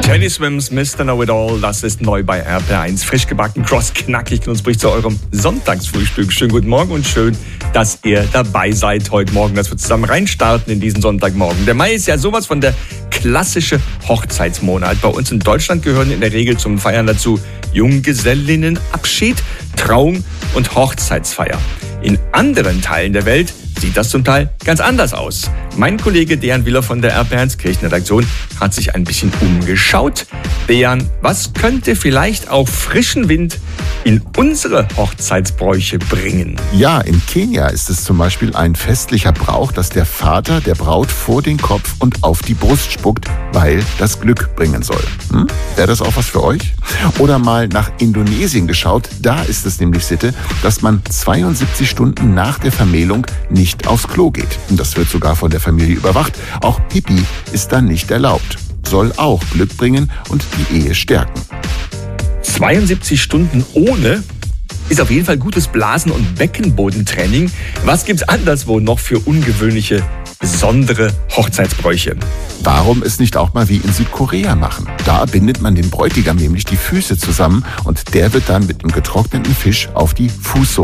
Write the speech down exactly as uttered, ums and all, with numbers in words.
Teddy Swims, Mister Know It All, das ist neu bei R P R eins. Frisch gebacken, cross, knackig, knusprig zu eurem Sonntagsfrühstück. Schönen guten Morgen und schön, dass ihr dabei seid heute Morgen, dass wir zusammen reinstarten in diesen Sonntagmorgen. Der Mai ist ja sowas von der klassische Hochzeitsmonat. Bei uns in Deutschland gehören in der Regel zum Feiern dazu Junggesellinnenabschied, Trauung und Hochzeitsfeier. In anderen Teilen der Welt sieht das zum Teil ganz anders aus. Mein Kollege Dejan Willer von der R P R eins Kirchenredaktion hat sich ein bisschen umgeschaut. Dejan, was könnte vielleicht auch frischen Wind in unsere Hochzeitsbräuche bringen? Ja, in Kenia ist es zum Beispiel ein festlicher Brauch, dass der Vater der Braut vor den Kopf und auf die Brust spuckt, weil das Glück bringen soll. Hm? Wäre das auch was für euch? Oder mal nach Indonesien geschaut, da ist es nämlich Sitte, dass man zweiundsiebzig Stunden nach der Vermählung nicht aufs Klo geht. Und das wird sogar von der Familie überwacht. Auch Pipi ist dann nicht erlaubt. Soll auch Glück bringen und die Ehe stärken. zweiundsiebzig Stunden ohne ist auf jeden Fall gutes Blasen- und Beckenbodentraining. Was gibt's anderswo noch für ungewöhnliche, besondere Hochzeitsbräuche? Warum es nicht auch mal wie in Südkorea machen? Da bindet man dem Bräutigam nämlich die Füße zusammen und der wird dann mit einem getrockneten Fisch auf die Fußsohle